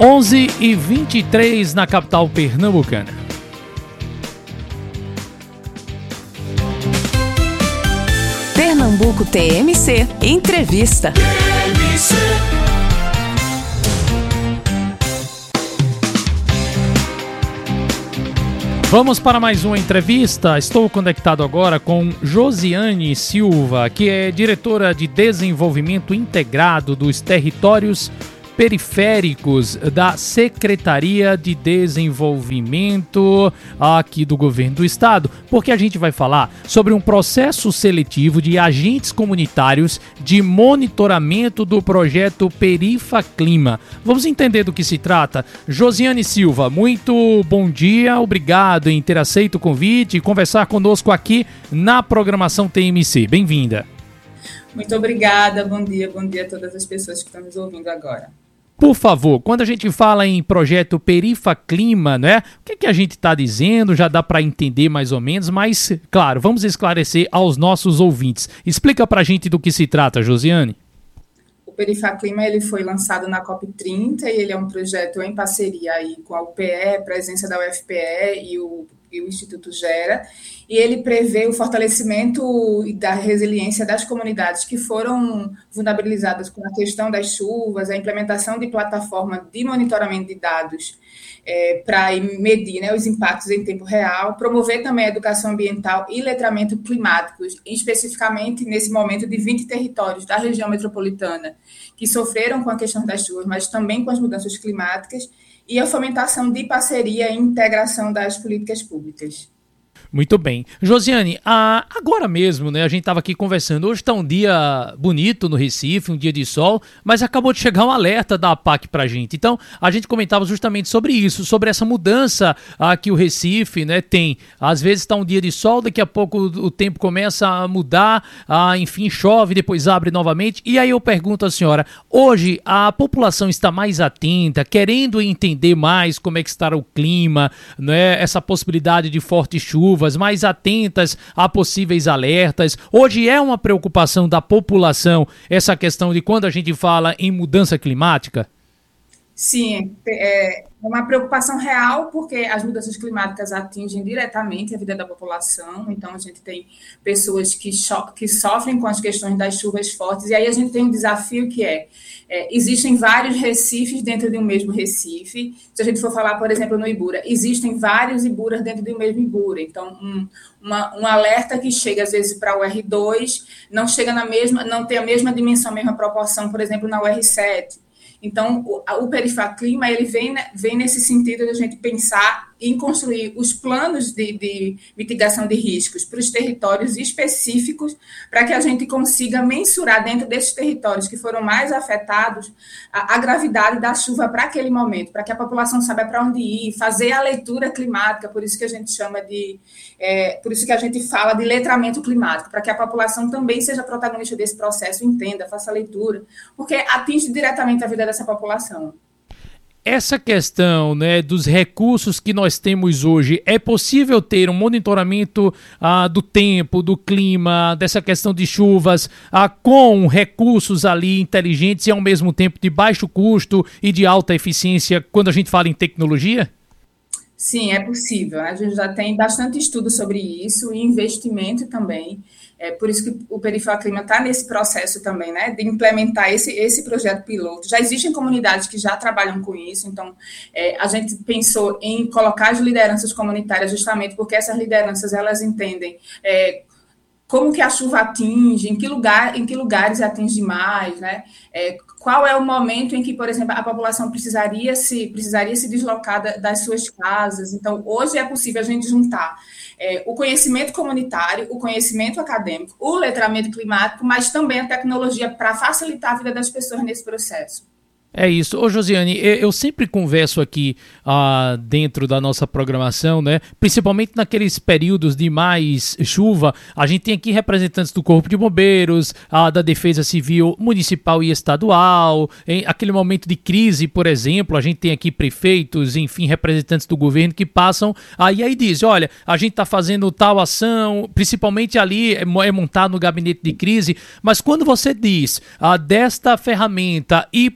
11h23 na capital pernambucana. Pernambuco TMC Entrevista. Vamos para mais uma entrevista. Estou conectado agora com Josiane Silva, que é diretora de Desenvolvimento Integrado dos Territórios Periféricos da Secretaria de Desenvolvimento aqui do Governo do Estado, porque a gente vai falar sobre um processo seletivo de agentes comunitários de monitoramento do projeto Perifaclima. Vamos entender do que se trata. Josiane Silva, muito bom dia, obrigado em ter aceito o convite e conversar conosco aqui na programação TMC. Bem-vinda. Muito obrigada, bom dia a todas as pessoas que estão nos ouvindo agora. Por favor, quando a gente fala em projeto Perifaclima, né? O que a gente está dizendo? Já dá para entender mais ou menos, mas, claro, vamos esclarecer aos nossos ouvintes. Explica para a gente do que se trata, Josiane. O Perifaclima ele foi lançado na COP30 e ele é um projeto em parceria aí com a UPE, presença da UFPE e o Instituto Gera, e ele prevê o fortalecimento da resiliência das comunidades que foram vulnerabilizadas com a questão das chuvas, a implementação de plataforma de monitoramento de dados para medir, né, os impactos em tempo real, promover também a educação ambiental e letramento climático, especificamente nesse momento de 20 territórios da região metropolitana que sofreram com a questão das chuvas, mas também com as mudanças climáticas, e a fomentação de parceria e integração das políticas públicas. Muito bem. Josiane, agora mesmo, né, a gente estava aqui conversando, hoje está um dia bonito no Recife, um dia de sol, mas acabou de chegar um alerta da APAC para a gente. Então, a gente comentava justamente sobre isso, sobre essa mudança que o Recife, né, tem. Às vezes está um dia de sol, daqui a pouco o tempo começa a mudar, enfim, chove, depois abre novamente. E aí eu pergunto à senhora, hoje a população está mais atenta, querendo entender mais como é que está o clima, né, essa possibilidade de fortes chuvas, mais atentas a possíveis alertas. Hoje é uma preocupação da população essa questão de quando a gente fala em mudança climática? Sim, é uma preocupação real, porque as mudanças climáticas atingem diretamente a vida da população. Então, a gente tem pessoas que sofrem com as questões das chuvas fortes, e aí a gente tem um desafio que existem vários recifes dentro de um mesmo recife. Se a gente for falar, por exemplo, no Ibura, existem vários Iburas dentro de um mesmo Ibura. Então, um alerta que chega, às vezes, para o R2, não chega não tem a mesma dimensão, a mesma proporção, por exemplo, na UR7. Então, o Perifaclima ele vem nesse sentido de a gente pensar em construir os planos de mitigação de riscos para os territórios específicos, para que a gente consiga mensurar dentro desses territórios que foram mais afetados a gravidade da chuva para aquele momento, para que a população saiba para onde ir, fazer a leitura climática, por isso que a gente por isso que a gente fala de letramento climático, para que a população também seja protagonista desse processo, entenda, faça a leitura, porque atinge diretamente a vida dessa população. Essa questão, né, dos recursos que nós temos hoje, é possível ter um monitoramento do tempo, do clima, dessa questão de chuvas, com recursos ali inteligentes e ao mesmo tempo de baixo custo e de alta eficiência quando a gente fala em tecnologia? Sim, é possível. A gente já tem bastante estudo sobre isso e investimento também. Por isso que o Perifaclima está nesse processo também, né, de implementar esse projeto piloto. Já existem comunidades que já trabalham com isso, então a gente pensou em colocar as lideranças comunitárias justamente porque essas lideranças elas entendem como que a chuva atinge, em que lugares atinge mais, né? Qual é o momento em que, por exemplo, a população precisaria se deslocar das suas casas. Então, hoje é possível a gente juntar o conhecimento comunitário, o conhecimento acadêmico, o letramento climático, mas também a tecnologia para facilitar a vida das pessoas nesse processo. É isso. Ô Josiane, eu sempre converso aqui dentro da nossa programação, né? Principalmente naqueles períodos de mais chuva, a gente tem aqui representantes do Corpo de Bombeiros, da Defesa Civil Municipal e Estadual, em aquele momento de crise, por exemplo, a gente tem aqui prefeitos, enfim, representantes do governo que passam, e aí diz, olha, a gente está fazendo tal ação, principalmente ali é montado no gabinete de crise, mas quando você diz desta ferramenta e principalmente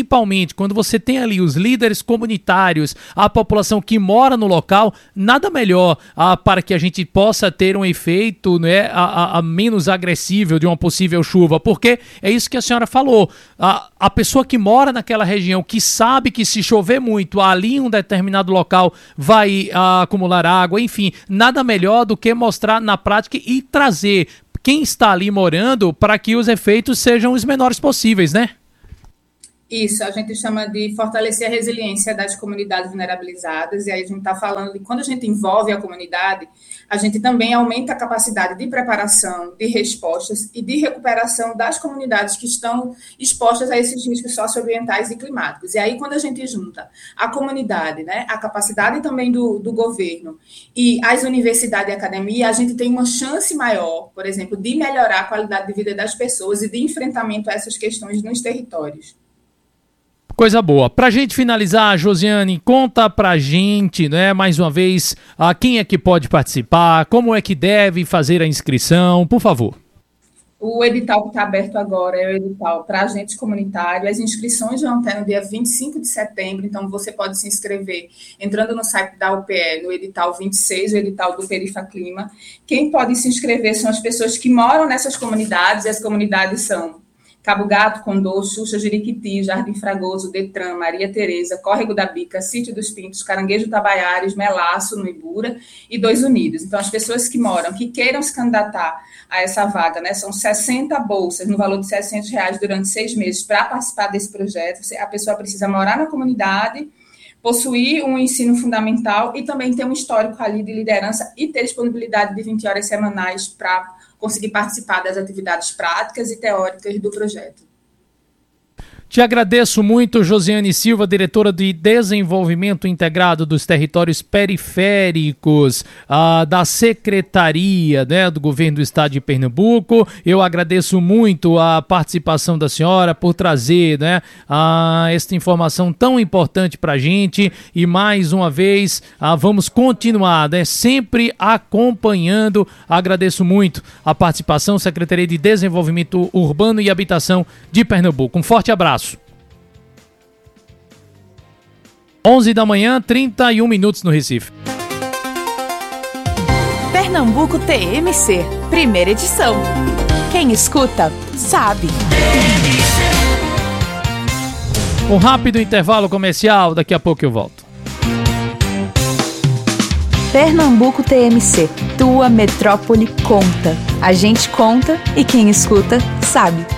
principalmente quando você tem ali os líderes comunitários, a população que mora no local, nada melhor para que a gente possa ter um efeito, né, a menos agressivo de uma possível chuva, porque é isso que a senhora falou, a pessoa que mora naquela região, que sabe que se chover muito ali em um determinado local vai acumular água, enfim, nada melhor do que mostrar na prática e trazer quem está ali morando para que os efeitos sejam os menores possíveis, né? Isso, a gente chama de fortalecer a resiliência das comunidades vulnerabilizadas, e aí a gente está falando de quando a gente envolve a comunidade, a gente também aumenta a capacidade de preparação, de respostas e de recuperação das comunidades que estão expostas a esses riscos socioambientais e climáticos. E aí, quando a gente junta a comunidade, né, a capacidade também do governo e as universidades e a academia, a gente tem uma chance maior, por exemplo, de melhorar a qualidade de vida das pessoas e de enfrentamento a essas questões nos territórios. Coisa boa. Pra gente finalizar, Josiane, conta pra gente, né, mais uma vez, quem é que pode participar, como é que deve fazer a inscrição, por favor. O edital que está aberto agora é o edital para agentes comunitários. As inscrições vão até no dia 25 de setembro, então você pode se inscrever entrando no site da UPE, no edital 26, o edital do Perifaclima. Quem pode se inscrever são as pessoas que moram nessas comunidades, e as comunidades são Cabo Gato, Condô, Xuxa, Jeriquiti, Jardim Fragoso, Detran, Maria Tereza, Córrego da Bica, Sítio dos Pintos, Caranguejo Tabaiares, Melaço, no Ibura e 2 Unidos. Então, as pessoas que moram, que queiram se candidatar a essa vaga, né, são 60 bolsas no valor de R$700 durante 6 meses para participar desse projeto. A pessoa precisa morar na comunidade, possuir um ensino fundamental e também ter um histórico ali de liderança e ter disponibilidade de 20 horas semanais para conseguir participar das atividades práticas e teóricas do projeto. Te agradeço muito, Josiane Silva, diretora de Desenvolvimento Integrado dos Territórios Periféricos da Secretaria, né, do Governo do Estado de Pernambuco. Eu agradeço muito a participação da senhora por trazer, né, esta informação tão importante para a gente e mais uma vez vamos continuar, né, sempre acompanhando. Agradeço muito a participação, Secretaria de Desenvolvimento Urbano e Habitação de Pernambuco. Um forte abraço. 11 da manhã, 31 minutos no Recife. Pernambuco TMC, primeira edição. Quem escuta, sabe. Um rápido intervalo comercial, daqui a pouco eu volto. Pernambuco TMC, tua metrópole conta. A gente conta e quem escuta, sabe.